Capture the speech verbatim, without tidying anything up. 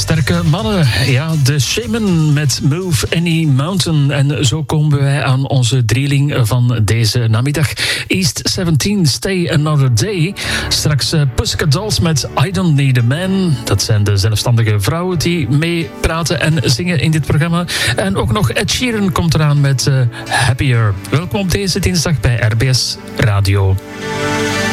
Sterke mannen, ja, de Shaman met Move Any Mountain. En zo komen wij aan onze drieling van deze namiddag. East zeventien, Stay Another Day. Straks uh, Pussycat Dolls met I Don't Need a Man. Dat zijn de zelfstandige vrouwen die meepraten en zingen in dit programma. En ook nog Ed Sheeran komt eraan met uh, Happier. Welkom op deze dinsdag bij R B S Radio.